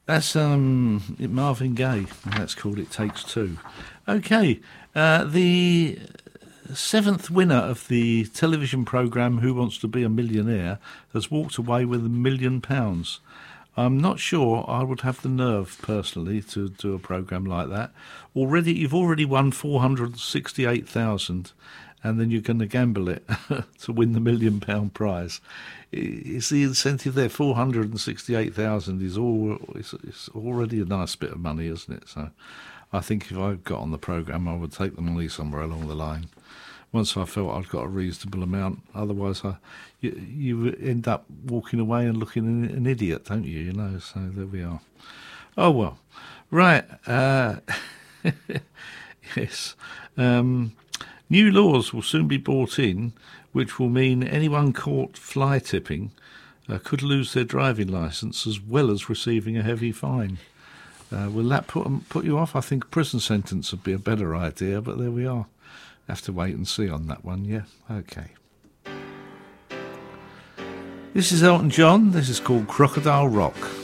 That's Marvin Gaye. That's called It Takes Two. Okay, the seventh winner of the television programme Who Wants to Be a Millionaire has walked away with £1 million. I'm not sure I would have the nerve personally to do a programme like that. You've already won 468,000, and then you're going to gamble it to win the £1 million prize. It's the incentive there. 468,000 is it's already a nice bit of money, isn't it? So I think if I got on the programme, I would take the money somewhere along the line. Once I felt I'd got a reasonable amount, otherwise you end up walking away and looking an idiot, don't you? You know. So there we are. Oh well, right. Yes. New laws will soon be brought in, which will mean anyone caught fly tipping could lose their driving licence as well as receiving a heavy fine. Will that put you off? I think a prison sentence would be a better idea, but there we are. Have to wait and see on that one, yeah? Okay. This is Elton John. This is called Crocodile Rock.